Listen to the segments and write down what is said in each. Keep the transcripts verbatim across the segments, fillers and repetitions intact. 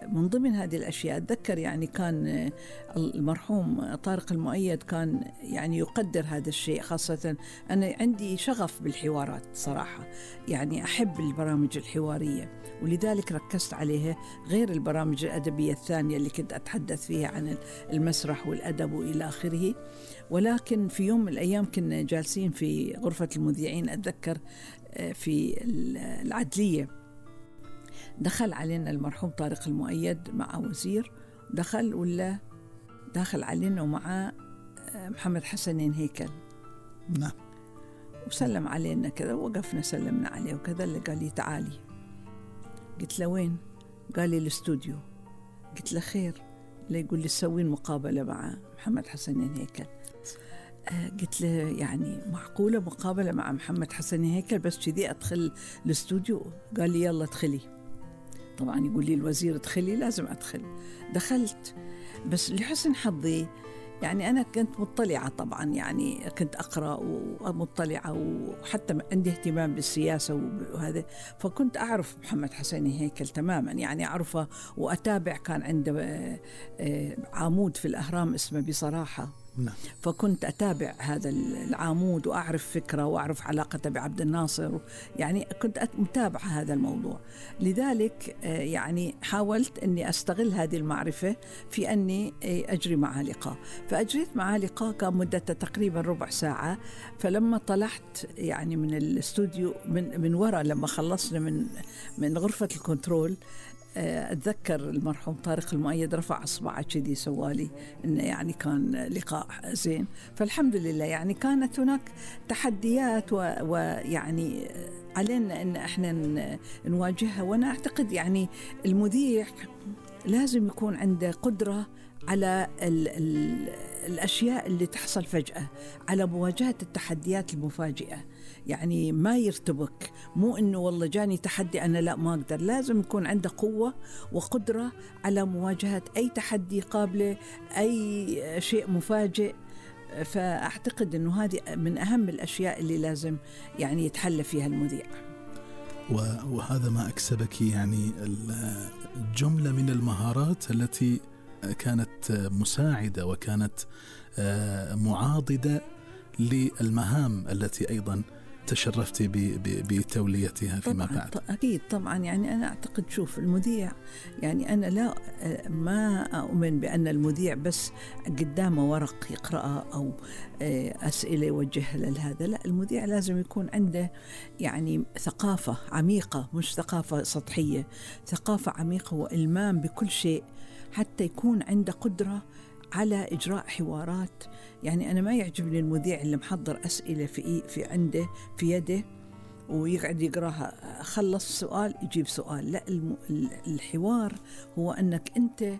من ضمن هذه الأشياء أتذكر يعني كان المرحوم طارق المؤيد كان يعني يقدر هذا الشيء، خاصة أنا عندي شغف بالحوارات صراحة، يعني أحب البرامج الحوارية ولذلك ركزت عليها غير البرامج الأدبية الثانية اللي كنت أتحدث فيها عن المسرح والأدب وإلى آخره. ولكن في يوم من الأيام كنا جالسين في غرفة المذيعين أتذكر في العدلية، دخل علينا المرحوم طارق المؤيد مع وزير، دخل ولا دخل علينا ومع محمد حسنين هيكل. نعم. وسلم علينا كذا، وقفنا سلمنا عليه وكذا. اللي قال لي تعالي. قلت له وين؟ قال لي الاستوديو. قلت له خير؟ اللي يقول لي تسوين مقابلة مع محمد حسنين هيكل. آه قلت له يعني معقولة مقابلة مع محمد حسنين هيكل بس كذي أدخل الاستوديو؟ قال لي يلا ادخلي. طبعا يقول لي الوزير ادخلي، لازم أدخل. دخلت، بس لحسن حظي يعني أنا كنت مطلعة طبعا، يعني كنت أقرأ ومطلعة وحتى عندي اهتمام بالسياسة وهذا، فكنت أعرف محمد حسنين هيكل تماما، يعني أعرفه وأتابع. كان عنده عمود في الأهرام اسمه بصراحة، نعم. فكنت أتابع هذا العمود وأعرف فكرة وأعرف علاقته بعبد الناصر، يعني كنت متابعة هذا الموضوع. لذلك يعني حاولت أني أستغل هذه المعرفة في أني أجري معها لقاء، فأجريت معها لقاء كان مدته تقريبا ربع ساعة. فلما طلعت يعني من الاستوديو من من وراء، لما خلصنا من من غرفة الكنترول، أتذكر المرحوم طارق المؤيد رفع أصبعه كذي سوالي إنه يعني كان لقاء زين. فالحمد لله يعني كانت هناك تحديات ويعني علينا إن إحنا نواجهها. وأنا أعتقد يعني المذيع لازم يكون عنده قدرة على ال ال الأشياء اللي تحصل فجأة، على مواجهة التحديات المفاجئة، يعني ما يرتبك. مو إنه والله جاني تحدي أنا لا ما أقدر، لازم يكون عنده قوة وقدرة على مواجهة أي تحدي قابله، أي شيء مفاجئ. فأعتقد إنه هذه من أهم الأشياء اللي لازم يعني يتحلى فيها المذيع. وهذا ما أكسبك يعني الجملة من المهارات التي كانت مساعدة وكانت معاضدة للمهام التي أيضا تشرفت بتوليتها فيما بعد. أكيد طبعا، يعني أنا أعتقد شوف المذيع، يعني أنا لا ما أؤمن بأن المذيع بس قدامه ورق يقرأه أو أسئلة يوجهها لهذا، لا، المذيع لازم يكون عنده يعني ثقافة عميقة، مش ثقافة سطحية، ثقافة عميقة وإلمام بكل شيء، حتى يكون عنده قدرة على إجراء حوارات. يعني أنا ما يعجبني المذيع اللي محضر أسئلة في في عنده في يده ويقعد يقراها، خلص سؤال يجيب سؤال. لا، الحوار هو أنك أنت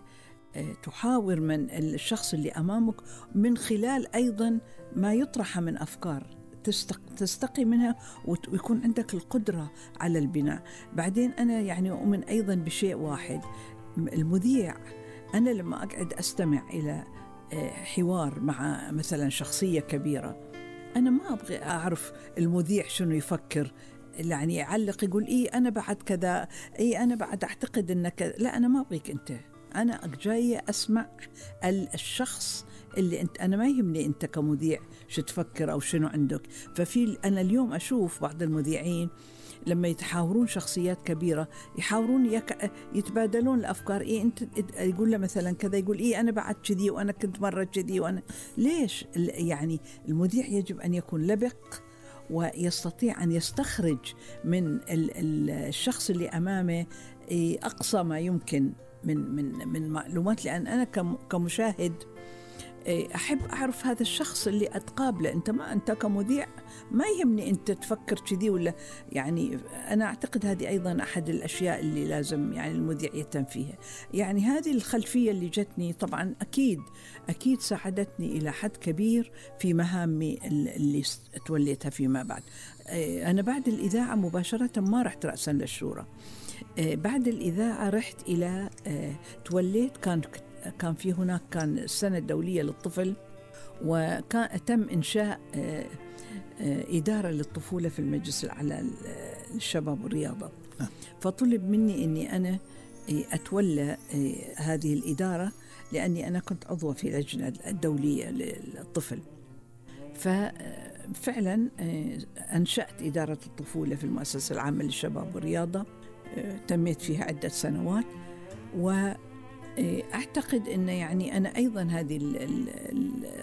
تحاور من الشخص اللي أمامك من خلال أيضا ما يطرح من أفكار تستقي منها ويكون عندك القدرة على البناء. بعدين أنا يعني أؤمن أيضا بشيء واحد، المذيع أنا لما أقعد أستمع إلى حوار مع مثلا شخصية كبيرة، أنا ما أبغى أعرف المذيع شنو يفكر، يعني يعلق يقول إيه أنا بعد كذا، إيه أنا بعد أعتقد إنك، لا، أنا ما أبغيك أنت، أنا جاية أسمع الشخص اللي أنت، أنا ما يهمني أنت كمذيع شو تفكر أو شنو عندك. ففي أنا اليوم أشوف بعض المذيعين لما يتحاورون شخصيات كبيرة يحاورون يك... يتبادلون الأفكار. إيه أنت يقول له مثلا كذا، يقول إيه أنا بعد كذي وأنا كنت مرة كذي وأنا ليش. يعني المذيع يجب أن يكون لبق ويستطيع أن يستخرج من ال... ال... الشخص اللي أمامه أقصى ما يمكن من من من معلومات. لأن أنا كم... كمشاهد أحب أعرف هذا الشخص اللي أتقابله. أنت ما أنت كمذيع ما يهمني أنت تفكر كذي ولا، يعني أنا أعتقد هذه أيضا أحد الأشياء اللي لازم يعني المذيع يهتم فيها. يعني هذه الخلفية اللي جتني طبعا أكيد أكيد ساعدتني إلى حد كبير في مهامي اللي توليتها فيما بعد. أنا بعد الإذاعة مباشرة ما رحت رأسا للشورى، بعد الإذاعة رحت إلى توليت كان كان في هناك كان السنة الدولية للطفل، وكان تم إنشاء إدارة للطفولة في المجلس على الشباب والرياضة. فطلب مني أني أنا أتولى هذه الإدارة، لأني أنا كنت عضوة في لجنة الدولية للطفل. ففعلا أنشأت إدارة الطفولة في المؤسسة العامة للشباب والرياضة، تميت فيها عدة سنوات. وأعتقد أن يعني أنا أيضا هذه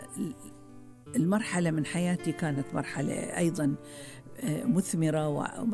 المرحلة من حياتي كانت مرحلة أيضا مثمرة